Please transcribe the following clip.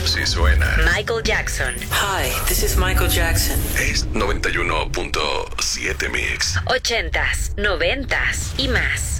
sí suena. Michael Jackson. Hi, this is Michael Jackson. Es 91.7 Mix. 80s, 90s y más.